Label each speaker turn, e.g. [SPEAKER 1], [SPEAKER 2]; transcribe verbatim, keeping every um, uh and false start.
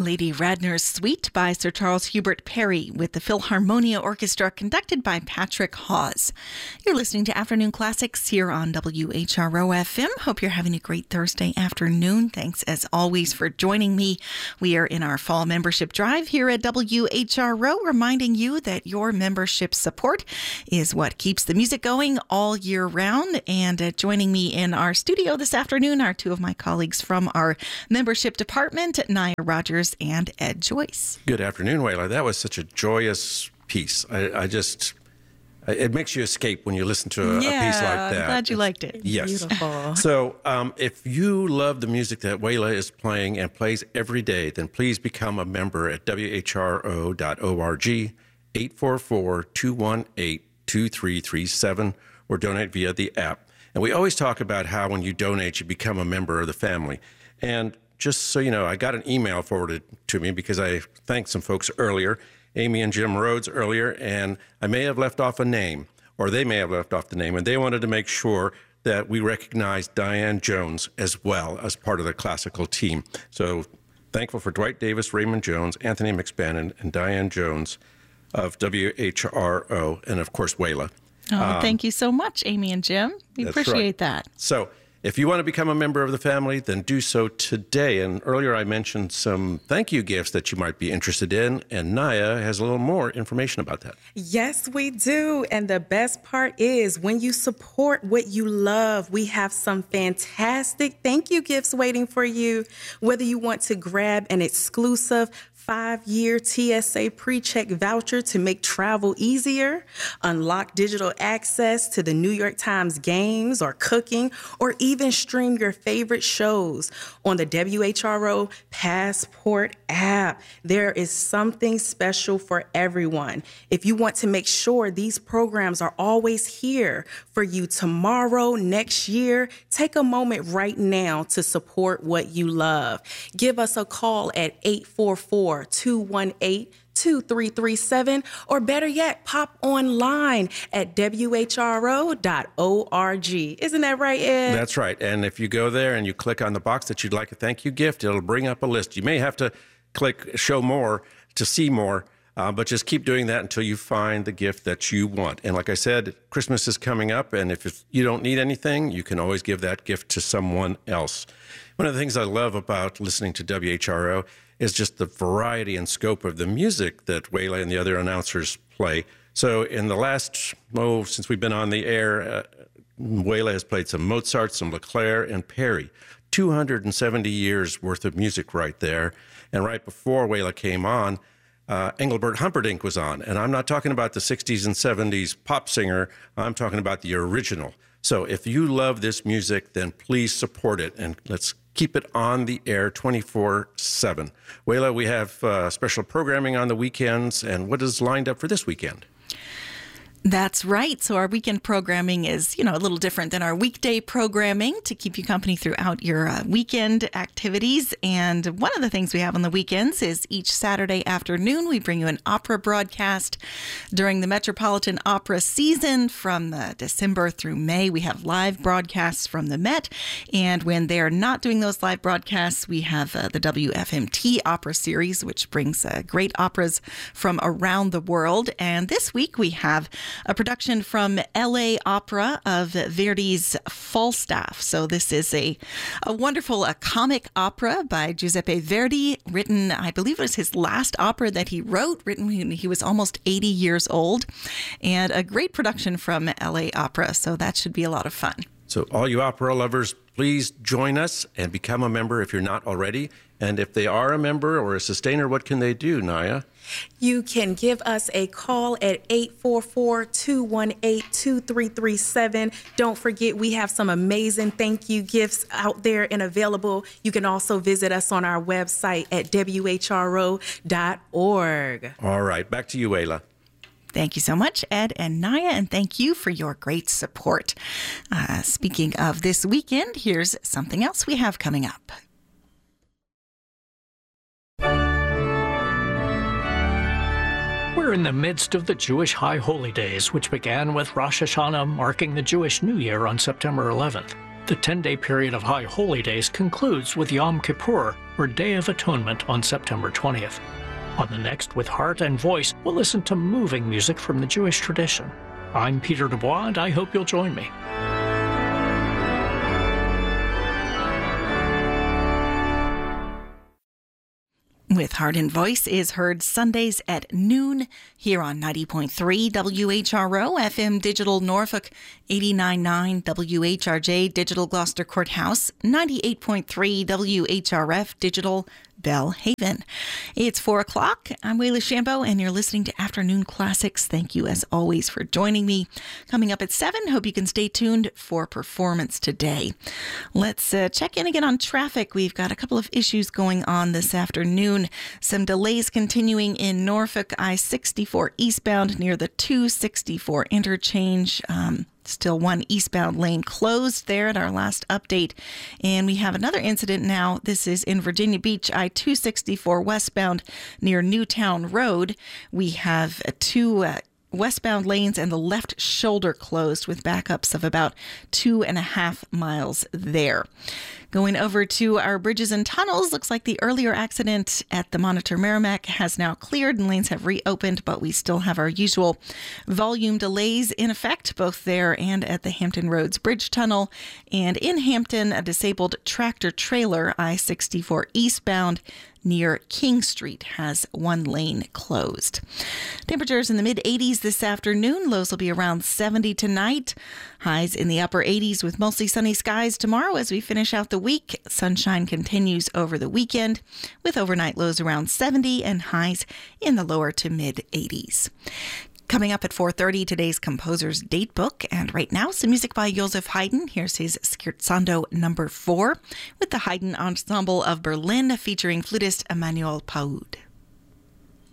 [SPEAKER 1] Lady Radner's Suite by Sir Charles Hubert Parry with the Philharmonia Orchestra conducted by Patrick Hawes. You're listening to Afternoon Classics here on W H R O F M. Hope you're having a great Thursday afternoon. Thanks as always for joining me. We are in our fall membership drive here at W H R O, reminding you that your membership support is what keeps the music going all year round. And uh, joining me in our studio this afternoon are two of my colleagues from our membership department, Naya Rogers and Ed Joyce.
[SPEAKER 2] Good afternoon, Wayla. That was such a joyous piece. I, I just, it makes you escape when you listen to a,
[SPEAKER 1] yeah,
[SPEAKER 2] a piece like that.
[SPEAKER 1] I'm glad you liked it.
[SPEAKER 2] Yes.
[SPEAKER 1] Beautiful.
[SPEAKER 2] So um, if you love the music that Wayla is playing and plays every day, then please become a member at W H R O dot org, eight four four, two one eight, two three three seven, or donate via the app. And we always talk about how when you donate, you become a member of the family. And just so you know, I got an email forwarded to me because I thanked some folks earlier, Amy and Jim Rhodes earlier, and I may have left off a name, or they may have left off the name, and they wanted to make sure that we recognize Diane Jones as well as part of the classical team. So thankful for Dwight Davis, Raymond Jones, Anthony McSpannon, and Diane Jones of W H R O, and of course, Wayla.
[SPEAKER 1] Oh,
[SPEAKER 2] um,
[SPEAKER 1] thank you so much, Amy and Jim. We appreciate
[SPEAKER 2] right.
[SPEAKER 1] that.
[SPEAKER 2] So if you want to become a member of the family, then do so today. And earlier I mentioned some thank you gifts that you might be interested in, and Naya has a little more information about that.
[SPEAKER 3] Yes, we do. And the best part is when you support what you love, we have some fantastic thank you gifts waiting for you. Whether you want to grab an exclusive five-year T S A pre-check voucher to make travel easier, unlock digital access to the New York Times games or cooking, or even stream your favorite shows on the W H R O Passport app. There is something special for everyone. If you want to make sure these programs are always here for you tomorrow, next year, take a moment right now to support what you love. Give us a call at eight four four, two one eight, two three three seven, or better yet, pop online at W H R O dot org. Isn't that right, Ed?
[SPEAKER 2] That's right. And if you go there and you click on the box that you'd like a thank you gift, it'll bring up a list. You may have to click show more to see more, uh, but just keep doing that until you find the gift that you want. And like I said, Christmas is coming up, and if you don't need anything, you can always give that gift to someone else. One of the things I love about listening to W H R O is just the variety and scope of the music that Wayla and the other announcers play. So in the last, oh, since we've been on the air, uh, Wayla has played some Mozart, some Leclair, and Perry. two hundred seventy years worth of music right there. And right before Wayla came on, uh, Engelbert Humperdinck was on. And I'm not talking about the sixties and seventies pop singer. I'm talking about the original. So if you love this music, then please support it. And let's keep it on the air twenty-four seven. Wayla, we have uh, special programming on the weekends, and what is lined up for this weekend?
[SPEAKER 1] That's right. So our weekend programming is, you know, a little different than our weekday programming to keep you company throughout your uh, weekend activities. And one of the things we have on the weekends is each Saturday afternoon, we bring you an opera broadcast. During the Metropolitan Opera season from uh, December through May, we have live broadcasts from the Met. And when they're not doing those live broadcasts, we have uh, the W F M T Opera Series, which brings uh, great operas from around the world. And this week we have a production from L A Opera of Verdi's Falstaff. So this is a, a wonderful a comic opera by Giuseppe Verdi, written, I believe it was his last opera that he wrote, written when he was almost eighty years old, and a great production from L A Opera. So that should be a lot of fun.
[SPEAKER 2] So all you opera lovers, please join us and become a member if you're not already. And if they are a member or a sustainer, what can they do, Naya?
[SPEAKER 3] You can give us a call at eight four four, two one eight, two three three seven. Don't forget, we have some amazing thank you gifts out there and available. You can also visit us on our website at W H R O dot org.
[SPEAKER 2] All right, back to you, Wayla.
[SPEAKER 1] Thank you so much, Ed and Naya, and thank you for your great support. Uh, speaking of this weekend, here's something else we have coming up.
[SPEAKER 4] We're in the midst of the Jewish High Holy Days, which began with Rosh Hashanah marking the Jewish New Year on September eleventh. The ten-day period of High Holy Days concludes with Yom Kippur, or Day of Atonement, on September twentieth. On the next, with Heart and Voice, we'll listen to moving music from the Jewish tradition. I'm Peter Dubois, and I hope you'll join me.
[SPEAKER 1] With Heart and Voice is heard Sundays at noon here on ninety point three W H R O, F M Digital Norfolk, eighty-nine point nine W H R J Digital Gloucester Courthouse, ninety-eight point three W H R F Digital Bellhaven. It's four o'clock. I'm Wayla Shambo, and you're listening to Afternoon Classics. Thank you, as always, for joining me. Coming up at seven, hope you can stay tuned for Performance Today. Let's uh, check in again on traffic. We've got a couple of issues going on this afternoon. Some delays continuing in Norfolk, I sixty-four eastbound near the two sixty-four interchange. Um, Still one eastbound lane closed there at our last update. And we have another incident now. This is in Virginia Beach, I two sixty-four westbound near Newtown Road. We have two uh, westbound lanes and the left shoulder closed with backups of about two and a half miles there. Going over to our bridges and tunnels, looks like the earlier accident at the Monitor Merrimack has now cleared and lanes have reopened, but we still have our usual volume delays in effect, both there and at the Hampton Roads Bridge Tunnel. And in Hampton, a disabled tractor trailer, I sixty-four eastbound, near King Street has one lane closed. Temperatures in the mid eighties this afternoon. Lows will be around seventy tonight. Highs in the upper eighties with mostly sunny skies tomorrow as we finish out the week. Sunshine continues over the weekend with overnight lows around seventy and highs in the lower to mid eighties. Coming up at four thirty, today's composer's date book. And right now, some music by Joseph Haydn. Here's his Scherzando number four with the Haydn Ensemble of Berlin featuring flutist Emmanuel Paud.